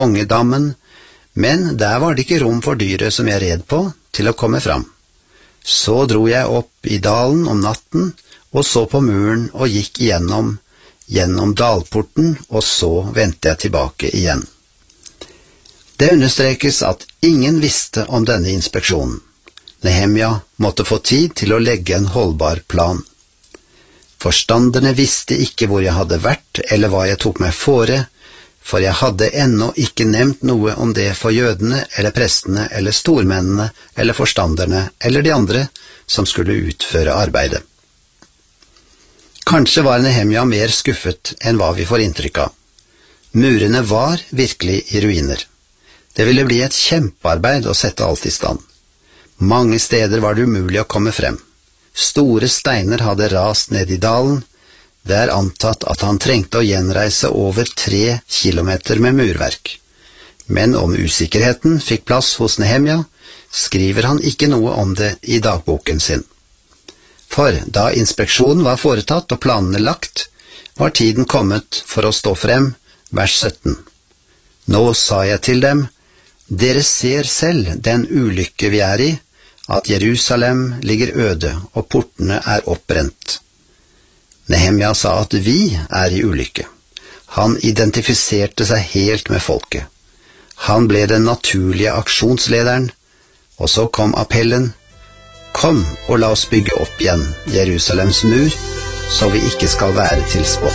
Kongedammen, men der var det ikke rom for dyret som jeg red på, til å komme fram. Så dro jeg opp i dalen om natten, og så på muren og gikk gjennom dalporten, og så vendte jeg tilbake igjen. Det understrekes at ingen visste om denne inspeksjonen. Nehemja måtte få tid til å legge en holdbar plan. Forstanderne visste ikke hvor jeg hadde vært eller hva jeg tok meg fore, for jeg hadde ennå ikke nevnt noe om det for jødene eller prestene eller stormennene eller forstanderne eller de andre som skulle utføre arbeidet. Kanskje var Nehemja mer skuffet enn hva vi får inntrykk av. Murene var virkelig i ruiner. Det ville bli et kjempearbeid å sette alt i stand. Mange steder var det umulig å komme frem. Store steiner hadde rast ned i dalen. Det er antatt at han trengte å gjenreise over 3 kilometer med murverk. Men om usikkerheten fikk plass hos Nehemja, skriver han ikke noe om det i dagboken sin. For da inspeksjonen var foretatt og planene lagt, var tiden kommet for å stå frem, vers 17. Nå sa jeg til dem, dere ser selv den ulykke vi er i, at Jerusalem ligger øde og portene er oppbrent. Nehemja sa at vi er i ulykke. Han identifiserte seg helt med folket. Han ble den naturlige aksjonslederen, og så kom appellen, kom og la oss bygge opp igjen Jerusalems mur, så vi ikke skal være til spott.